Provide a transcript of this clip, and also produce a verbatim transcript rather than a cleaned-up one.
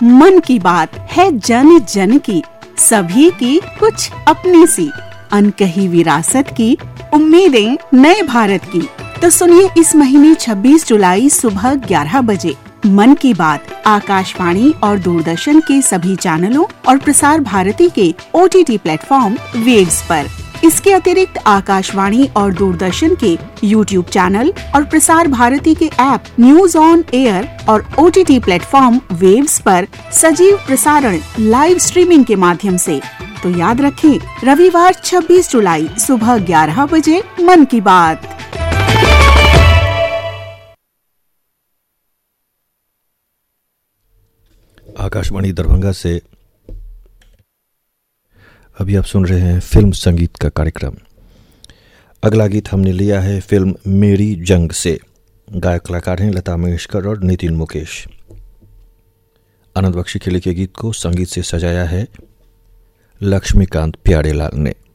मन की बात है जन जन की, सभी की कुछ अपनी सी, अनकही विरासत की, उम्मीदें नए भारत की। तो सुनिए इस महीने छब्बीस जुलाई सुबह ग्यारह बजे मन की बात आकाशवाणी और दूरदर्शन के सभी चैनलों और प्रसार भारती के ओटीटी प्लेटफॉर्म वेव्स पर। इसके अतिरिक्त आकाशवाणी और दूरदर्शन के यूट्यूब चैनल और प्रसार भारती के ऐप न्यूज ऑन एयर और ओटीटी प्लेटफॉर्म वेव्स पर सजीव प्रसारण लाइव स्ट्रीमिंग के माध्यम से। तो याद रखें, रविवार छब्बीस जुलाई सुबह ग्यारह बजे मन की बात। आकाशवाणी दरभंगा से अभी आप सुन रहे हैं फिल्म संगीत का कार्यक्रम। अगला गीत हमने लिया है फिल्म मेरी जंग से। गायक कलाकार हैं लता मंगेशकर और नितिन मुकेश। आनंद बख्शी के लिखे गीत को संगीत से सजाया है लक्ष्मीकांत प्यारेलाल ने।